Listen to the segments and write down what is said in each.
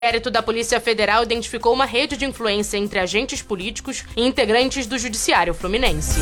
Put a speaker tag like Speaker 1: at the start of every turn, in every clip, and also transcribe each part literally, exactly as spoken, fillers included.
Speaker 1: O inquérito da Polícia Federal identificou uma rede de influência entre agentes políticos e integrantes do Judiciário Fluminense.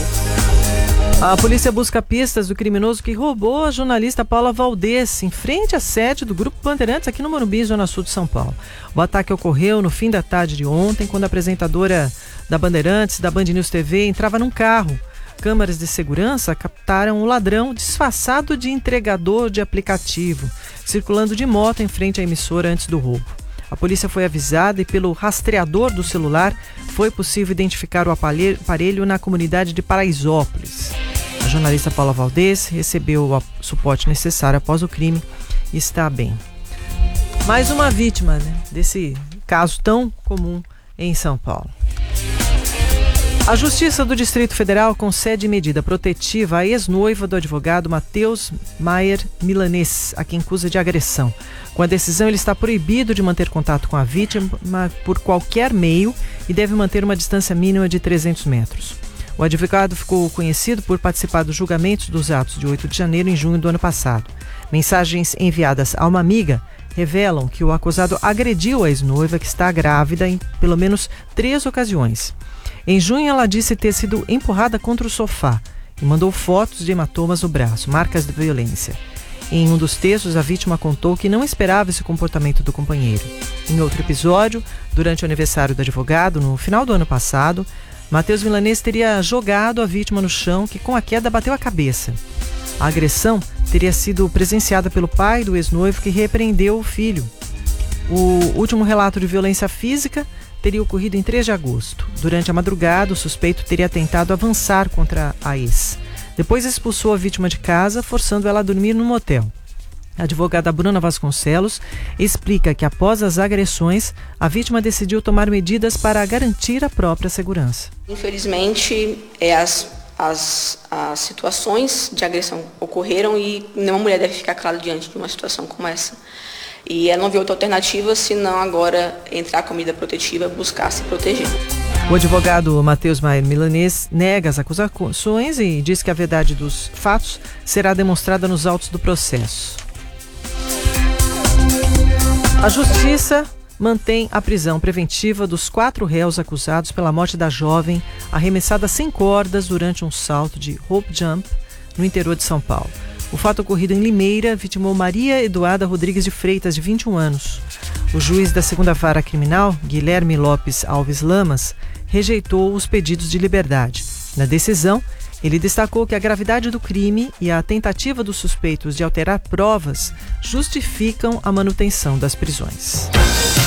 Speaker 2: A polícia busca pistas do criminoso que roubou a jornalista Paula Valdez em frente à sede do Grupo Bandeirantes aqui no Morumbi, Zona Sul de São Paulo. O ataque ocorreu no fim da tarde de ontem, quando a apresentadora da Bandeirantes, da Band News T V, entrava num carro. Câmeras de segurança captaram o ladrão disfarçado de entregador de aplicativo, circulando de moto em frente à emissora antes do roubo. A polícia foi avisada e pelo rastreador do celular foi possível identificar o aparelho na comunidade de Paraisópolis. A jornalista Paula Valdez recebeu o suporte necessário após o crime e está bem. Mais uma vítima, né, desse caso tão comum em São Paulo. A Justiça do Distrito Federal concede medida protetiva à ex-noiva do advogado Matheus Maier Milanês, a quem acusa de agressão. Com a decisão, ele está proibido de manter contato com a vítima por qualquer meio e deve manter uma distância mínima de trezentos metros. O advogado ficou conhecido por participar dos julgamentos dos atos de oito de janeiro em junho do ano passado. Mensagens enviadas a uma amiga revelam que o acusado agrediu a ex-noiva, que está grávida, em pelo menos três ocasiões. Em junho, ela disse ter sido empurrada contra o sofá e mandou fotos de hematomas no braço, marcas de violência. Em um dos textos, a vítima contou que não esperava esse comportamento do companheiro. Em outro episódio, durante o aniversário do advogado, no final do ano passado, Matheus Milanês teria jogado a vítima no chão, que com a queda bateu a cabeça. A agressão teria sido presenciada pelo pai do ex-noivo, que repreendeu o filho. O último relato de violência física teria ocorrido em três de agosto. Durante a madrugada, o suspeito teria tentado avançar contra a ex. Depois expulsou a vítima de casa, forçando ela a dormir no motel. A advogada Bruna Vasconcelos explica que após as agressões, a vítima decidiu tomar medidas para garantir a própria segurança.
Speaker 3: Infelizmente, é, as, as, as situações de agressão ocorreram e nenhuma mulher deve ficar calada diante de uma situação como essa. E ela não viu outra alternativa senão agora entrar com a medida protetiva e buscar se proteger.
Speaker 2: O advogado Matheus Maier Milanês nega as acusações e diz que a verdade dos fatos será demonstrada nos autos do processo. A Justiça mantém a prisão preventiva dos quatro réus acusados pela morte da jovem arremessada sem cordas durante um salto de rope jump no interior de São Paulo. O fato ocorrido em Limeira vitimou Maria Eduarda Rodrigues de Freitas, de vinte e um anos. O juiz da segunda Vara Criminal, Guilherme Lopes Alves Lamas, rejeitou os pedidos de liberdade. Na decisão, ele destacou que a gravidade do crime e a tentativa dos suspeitos de alterar provas justificam a manutenção das prisões.